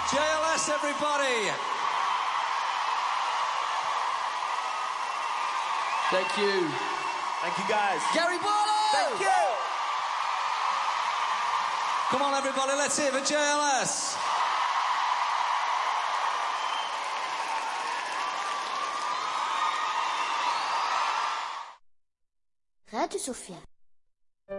JLS, everybody. Thank you. Thank you, guys. Gary Barlow. Thank you. Come on, everybody, let's hear for JLS. Radio Sofia.